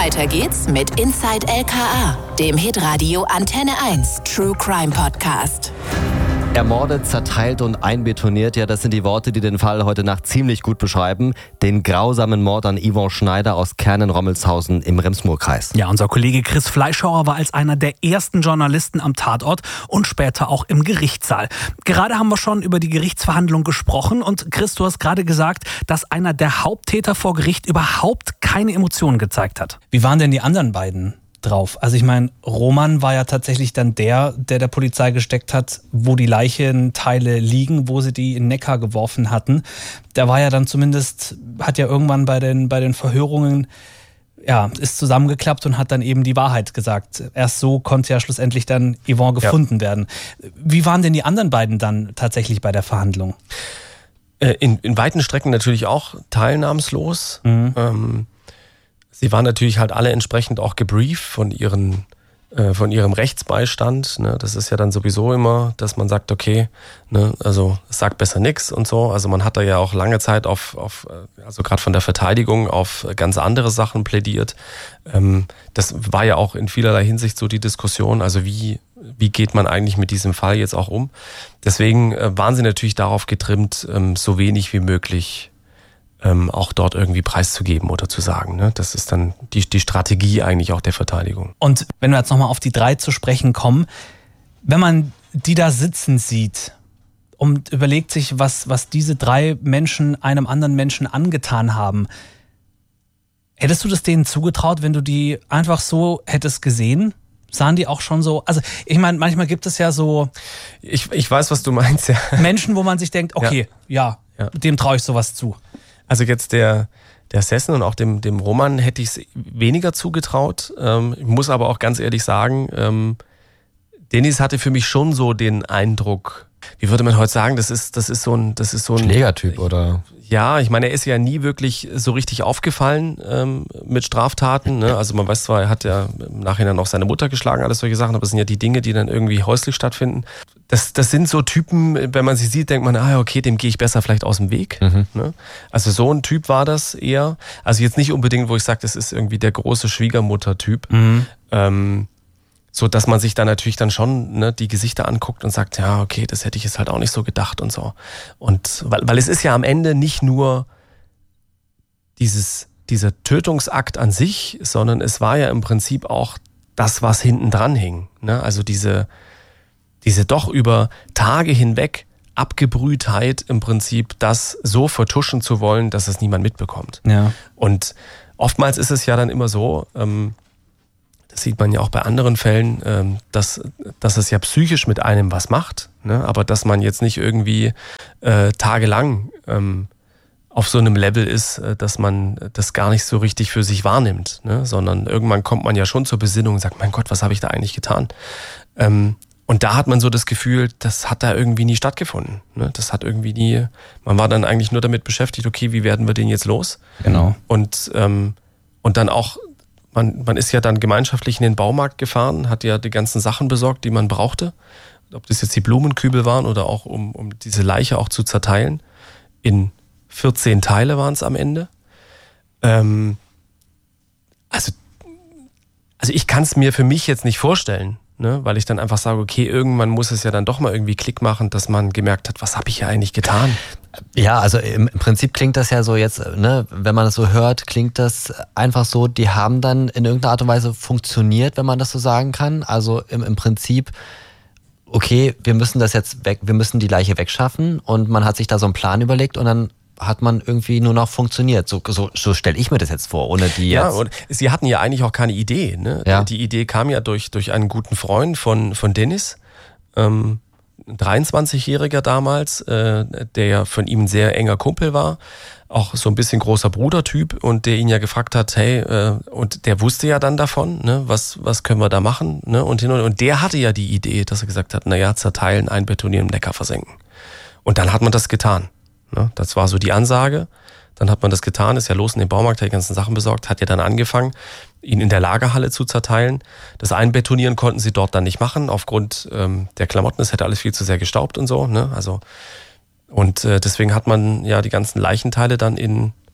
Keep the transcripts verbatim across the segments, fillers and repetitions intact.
Weiter geht's mit Inside L K A, dem Hitradio Antenne eins True Crime Podcast. Ermordet, zerteilt und einbetoniert, ja, das sind die Worte, die den Fall heute Nacht ziemlich gut beschreiben. Den grausamen Mord an Yvonne Schneider aus Kernen-Rommelshausen im Rems-Murr-Kreis. Ja, unser Kollege Chris Fleischhauer war als einer der ersten Journalisten am Tatort und später auch im Gerichtssaal. Gerade haben wir schon über die Gerichtsverhandlung gesprochen und Chris, du hast gerade gesagt, dass einer der Haupttäter vor Gericht überhaupt keine Emotionen gezeigt hat. Wie waren denn die anderen beiden drauf? Also ich meine, Roman war ja tatsächlich dann der, der der Polizei gesteckt hat, wo die Leichenteile liegen, wo sie die in den Neckar geworfen hatten. Der war ja dann zumindest, hat ja irgendwann bei den, bei den Verhörungen, ja, ist zusammengeklappt und hat dann eben die Wahrheit gesagt. Erst so konnte ja schlussendlich dann Yvonne gefunden ja. werden. Wie waren denn die anderen beiden dann tatsächlich bei der Verhandlung? In, in weiten Strecken natürlich auch teilnahmslos. Mhm. Ähm, Sie waren natürlich halt alle entsprechend auch gebrieft von ihren, äh, von ihrem Rechtsbeistand. Ne? Das ist ja dann sowieso immer, dass man sagt, okay, ne, also sagt besser nichts und so. Also man hat da ja auch lange Zeit auf, auf also gerade von der Verteidigung auf ganz andere Sachen plädiert. Ähm, das war ja auch in vielerlei Hinsicht so die Diskussion. Also wie wie geht man eigentlich mit diesem Fall jetzt auch um? Deswegen äh, waren sie natürlich darauf getrimmt, ähm, so wenig wie möglich Ähm, auch dort irgendwie preiszugeben oder zu sagen. Ne? Das ist dann die, die Strategie eigentlich auch der Verteidigung. Und wenn wir jetzt nochmal auf die drei zu sprechen kommen, wenn man die da sitzen sieht und überlegt sich, was, was diese drei Menschen einem anderen Menschen angetan haben, hättest du das denen zugetraut, wenn du die einfach so hättest gesehen? Sahen die auch schon so, also ich meine, manchmal gibt es ja so... Ich, ich weiß, was du meinst, ja. Menschen, wo man sich denkt, okay, ja, ja, ja. dem traue ich sowas zu. Also jetzt der, der Sessen und auch dem, dem Roman hätte ich es weniger zugetraut. Ähm, ich muss aber auch ganz ehrlich sagen, ähm, Dennis hatte für mich schon so den Eindruck, wie würde man heute sagen, das ist, das ist so ein... Das ist so ein Schlägertyp, oder? Ja, ich meine, er ist ja nie wirklich so richtig aufgefallen ähm, mit Straftaten. Ne? Also man weiß zwar, er hat ja im Nachhinein auch seine Mutter geschlagen, alles solche Sachen, aber das sind ja die Dinge, die dann irgendwie häuslich stattfinden. Das, das sind so Typen, wenn man sie sieht, denkt man, ah okay, dem gehe ich besser vielleicht aus dem Weg. Mhm. Ne? Also so ein Typ war das eher. Also jetzt nicht unbedingt, wo ich sage, das ist irgendwie der große Schwiegermutter-Typ. Mhm. Ähm, so dass man sich da natürlich dann schon ne, die Gesichter anguckt und sagt, ja, okay, das hätte ich jetzt halt auch nicht so gedacht und so. Und weil, weil es ist ja am Ende nicht nur dieses, dieser Tötungsakt an sich, sondern es war ja im Prinzip auch das, was hinten dran hing. Ne? Also diese, diese doch über Tage hinweg Abgebrühtheit im Prinzip, das so vertuschen zu wollen, dass es niemand mitbekommt. Ja. Und oftmals ist es ja dann immer so, ähm, das sieht man ja auch bei anderen Fällen, dass, dass es ja psychisch mit einem was macht, ne? Aber dass man jetzt nicht irgendwie äh, tagelang ähm, auf so einem Level ist, dass man das gar nicht so richtig für sich wahrnimmt, ne? Sondern irgendwann kommt man ja schon zur Besinnung und sagt, mein Gott, was habe ich da eigentlich getan? Ähm, und da hat man so das Gefühl, das hat da irgendwie nie stattgefunden. Ne? Das hat irgendwie nie, man war dann eigentlich nur damit beschäftigt, okay, wie werden wir den jetzt los? Genau. Und, ähm, und dann auch Man, man ist ja dann gemeinschaftlich in den Baumarkt gefahren, hat ja die ganzen Sachen besorgt, die man brauchte. Ob das jetzt die Blumenkübel waren oder auch, um, um diese Leiche auch zu zerteilen. In vierzehn Teile waren es am Ende. Ähm, also, also ich kann es mir für mich jetzt nicht vorstellen, ne? Weil ich dann einfach sage, okay, irgendwann muss es ja dann doch mal irgendwie Klick machen, dass man gemerkt hat, was habe ich ja eigentlich getan? Ja, also im Prinzip klingt das ja so jetzt, ne, wenn man das so hört, klingt das einfach so, die haben dann in irgendeiner Art und Weise funktioniert, wenn man das so sagen kann. Also im, im Prinzip, okay, wir müssen das jetzt weg, wir müssen die Leiche wegschaffen und man hat sich da so einen Plan überlegt und dann hat man irgendwie nur noch funktioniert. So, so, so stelle ich mir das jetzt vor, ohne die jetzt... Ja, und sie hatten ja eigentlich auch keine Idee. Ne? Ja. Die Idee kam ja durch, durch einen guten Freund von, von Dennis, ähm, ein dreiundzwanzigjähriger damals, äh, der ja von ihm ein sehr enger Kumpel war, auch so ein bisschen großer Brudertyp und der ihn ja gefragt hat, hey, äh, und der wusste ja dann davon, ne, was, was können wir da machen, ne, und hin und, und der hatte ja die Idee, dass er gesagt hat, naja, zerteilen, einbetonieren, im Neckar versenken. Und dann hat man das getan. Ne? Das war so die Ansage. Dann hat man das getan, ist ja los in den Baumarkt, hat die ganzen Sachen besorgt, hat ja dann angefangen, ihn in der Lagerhalle zu zerteilen. Das Einbetonieren konnten sie dort dann nicht machen, aufgrund ähm, der Klamotten. Es hätte alles viel zu sehr gestaubt und so. Ne? Also, und äh, deswegen hat man ja die ganzen Leichenteile dann in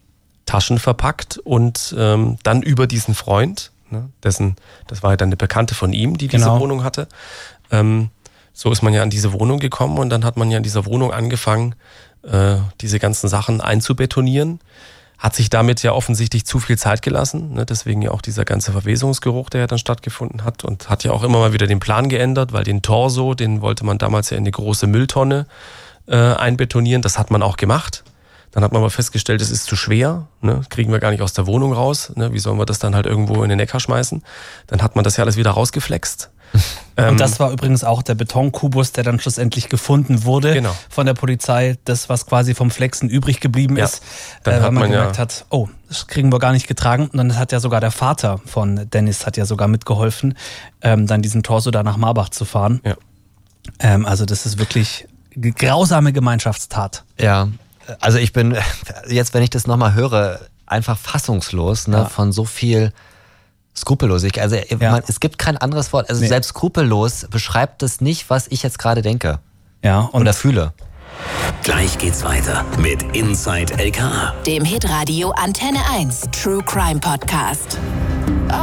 Taschen verpackt und ähm, dann über diesen Freund, ne, dessen, das war ja dann eine Bekannte von ihm, die diese Genau. Wohnung hatte. Ähm, so ist man ja an diese Wohnung gekommen und dann hat man ja in dieser Wohnung angefangen, äh, diese ganzen Sachen einzubetonieren. Hat sich damit ja offensichtlich zu viel Zeit gelassen, ne, deswegen ja auch dieser ganze Verwesungsgeruch, der ja dann stattgefunden hat und hat ja auch immer mal wieder den Plan geändert, weil den Torso, den wollte man damals ja in eine große Mülltonne äh, einbetonieren, das hat man auch gemacht. Dann hat man aber festgestellt, es ist zu schwer, ne? Kriegen wir gar nicht aus der Wohnung raus. Ne? Wie sollen wir das dann halt irgendwo in den Neckar schmeißen? Dann hat man das ja alles wieder rausgeflext. ähm, Und das war übrigens auch der Betonkubus, der dann schlussendlich gefunden wurde Genau. von der Polizei. Das, was quasi vom Flexen übrig geblieben Ja. ist, Dann äh, hat weil man man ja- gemerkt hat, oh, das kriegen wir gar nicht getragen. Und dann hat ja sogar der Vater von Dennis hat ja sogar mitgeholfen, ähm, dann diesen Torso da nach Marbach zu fahren. Ja. Ähm, also das ist wirklich eine grausame Gemeinschaftstat. Ja, also ich bin jetzt, wenn ich das nochmal höre, einfach fassungslos, ne, Ja. von so viel Skrupellosigkeit. Also Ja. man, es gibt kein anderes Wort. Also Nee. selbst skrupellos beschreibt das nicht, was ich jetzt gerade denke Ja, und oder fühle. Gleich geht's weiter mit Inside L K A. Dem Hitradio Antenne eins True Crime Podcast.